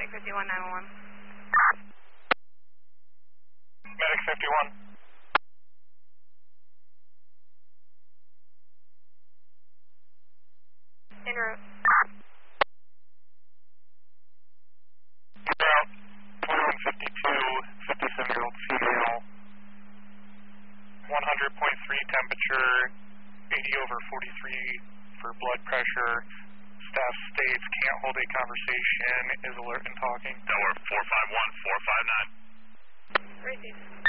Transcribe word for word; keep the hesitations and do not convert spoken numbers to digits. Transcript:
Medic fifty-one, nine one one. Medic fifty-one. En route. Route twenty-one fifty-two, fifty-seven-year-old female. one hundred point three temperature, eighty over forty-three for blood pressure. Staff states can't hold a conversation, is alert and talking. Tower four five one, four five nine. Receive.